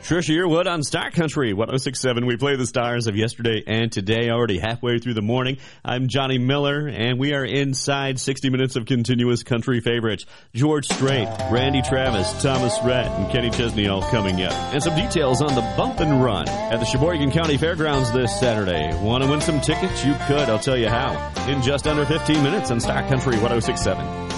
Trisha Yearwood on Star Country 106.7. We play the stars of yesterday and today, already halfway through the morning. I'm Johnny Miller, and we are inside 60 minutes of continuous country favorites. George Strait, Randy Travis, Thomas Rhett, and Kenny Chesney all coming up. And some details on the Bump and Run at the Sheboygan County Fairgrounds this Saturday. Want to win some tickets? You could. I'll tell you how. In just under 15 minutes on Star Country 106.7.